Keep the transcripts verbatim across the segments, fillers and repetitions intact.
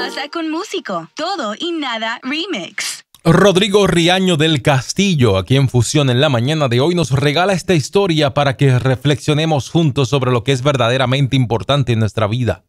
pasa con Músico? Todo y nada remix. Rodrigo Riaño del Castillo, aquí en Fusión en la mañana de hoy, nos regala esta historia para que reflexionemos juntos sobre lo que es verdaderamente importante en nuestra vida.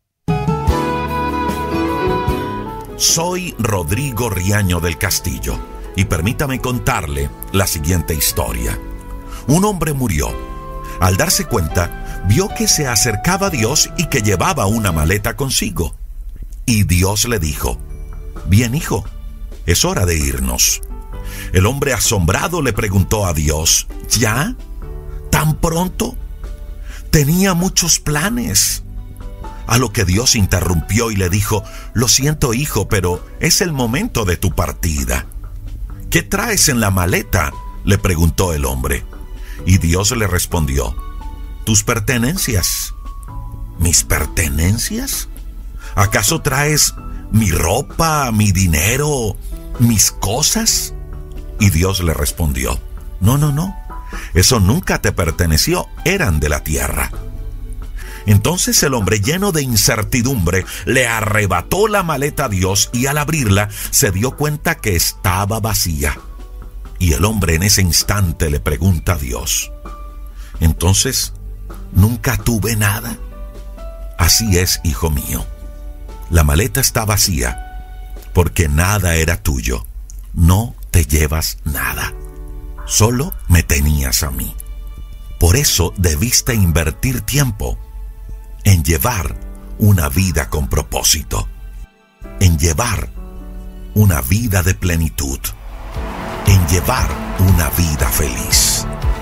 Soy Rodrigo Riaño del Castillo y permítame contarle la siguiente historia. Un hombre murió. Al darse cuenta, vio que se acercaba a Dios y que llevaba una maleta consigo. Y Dios le dijo: «Bien, hijo, es hora de irnos». El hombre asombrado le preguntó a Dios: «¿Ya? ¿Tan pronto? Tenía muchos planes». A lo que Dios interrumpió y le dijo: «Lo siento, hijo, pero es el momento de tu partida». «¿Qué traes en la maleta?», le preguntó el hombre. Y Dios le respondió: «Tus pertenencias». «¿Mis pertenencias? ¿Acaso traes mi ropa, mi dinero, mis cosas?» Y Dios le respondió: «No, no, no. Eso nunca te perteneció, eran de la tierra». Entonces el hombre, lleno de incertidumbre, le arrebató la maleta a Dios y al abrirla se dio cuenta que estaba vacía. Y el hombre en ese instante le pregunta a Dios: «¿Entonces nunca tuve nada?». «Así es, hijo mío. La maleta está vacía porque nada era tuyo. No te llevas nada. Solo me tenías a mí. Por eso debiste invertir tiempo en llevar una vida con propósito, en llevar una vida de plenitud, en llevar una vida feliz».